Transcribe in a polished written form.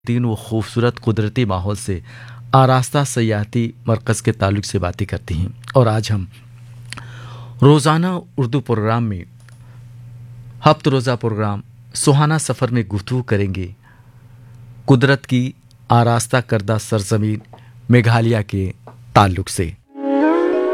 तीन वो खूबसूरत कुदरती माहौल से आरास्ता सयाहती मरकज़ के ताल्लुक से बातें करती हैं। और आज हम रोज़ाना उर्दू प्रोग्राम में हफ्त रोज़ा प्रोग्राम सुहाना सफ़र में गुफ्तगू करेंगे कुदरत की आरास्ता करदा सरज़मीन मेघालय के ताल्लुक से।